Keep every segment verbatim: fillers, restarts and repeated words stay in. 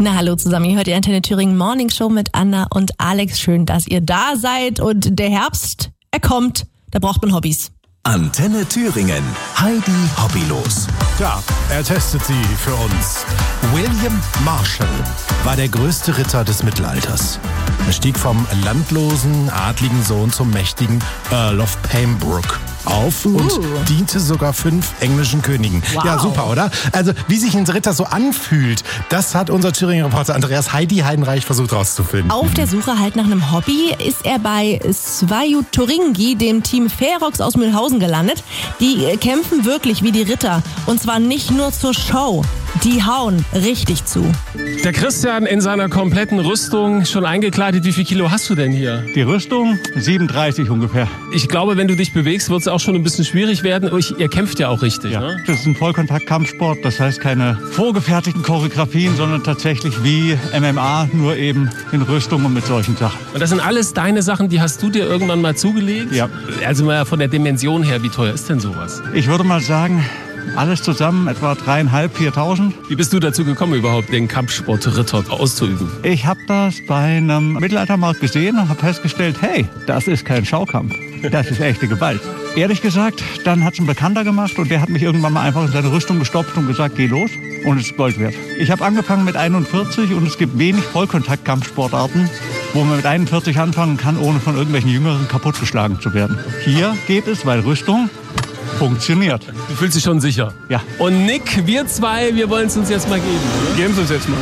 Na, hallo zusammen. Ihr hört die Antenne Thüringen Morning Show mit Anna und Alex. Schön, dass ihr da seid. Und der Herbst, er kommt. Da braucht man Hobbys. Antenne Thüringen. Heidi Hobbylos. Ja, er testet sie für uns. William Marshall war der größte Ritter des Mittelalters. Er stieg vom landlosen, adligen Sohn zum mächtigen Earl of Pembroke auf uh. und diente sogar fünf englischen Königen. Wow. Ja, super, oder? Also, wie sich ein Ritter so anfühlt, das hat unser Thüringer Reporter Andreas Heidi Heidenreich versucht rauszufinden. Auf der Suche halt nach einem Hobby ist er bei Svajutturingi, dem Team Ferox aus Mühlhausen, gelandet. Die kämpfen wirklich wie die Ritter. Und zwar nicht nur zur Show. Die hauen richtig zu. Der Christian in seiner kompletten Rüstung schon eingekleidet. Wie viel Kilo hast du denn hier? Die Rüstung? siebenunddreißig ungefähr. Ich glaube, wenn du dich bewegst, wird es auch schon ein bisschen schwierig werden. Ihr kämpft ja auch richtig, ja, ne? Das ist ein Vollkontakt-Kampfsport. Das heißt keine vorgefertigten Choreografien, sondern tatsächlich wie M M A, nur eben in Rüstung und mit solchen Sachen. Und das sind alles deine Sachen, die hast du dir irgendwann mal zugelegt? Ja. Also mal von der Dimension her, wie teuer ist denn sowas? Ich würde mal sagen, alles zusammen etwa dreieinhalb, viertausend. Wie bist du dazu gekommen, überhaupt den Kampfsport Ritter auszuüben? Ich habe das bei einem Mittelaltermarkt gesehen und habe festgestellt, hey, das ist kein Schaukampf. Das ist echte Gewalt. Ehrlich gesagt, dann hat es ein Bekannter gemacht und der hat mich irgendwann mal einfach in seine Rüstung gestopft und gesagt, geh los. Und es ist Gold wert. Ich habe angefangen mit einundvierzig und es gibt wenig Vollkontakt-Kampfsportarten, wo man mit einundvierzig anfangen kann, ohne von irgendwelchen Jüngeren kaputtgeschlagen zu werden. Hier geht es, weil Rüstung funktioniert. Du fühlst dich schon sicher? Ja. Und Nick, wir zwei, wir wollen es uns jetzt mal geben. Oder? Geben Sie uns jetzt mal.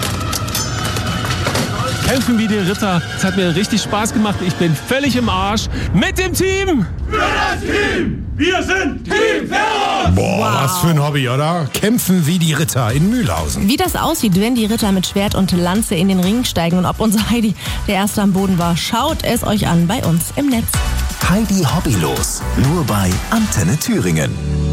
Kämpfen wie die Ritter. Es hat mir richtig Spaß gemacht. Ich bin völlig im Arsch. Mit dem Team! Für das Team! Wir sind Team Ferox! Boah, wow. Was für ein Hobby, oder? Kämpfen wie die Ritter in Mühlhausen. Wie das aussieht, wenn die Ritter mit Schwert und Lanze in den Ring steigen und ob unser Heidi der Erste am Boden war, schaut es euch an bei uns im Netz. Heidi Hobbylos. Nur bei Antenne Thüringen.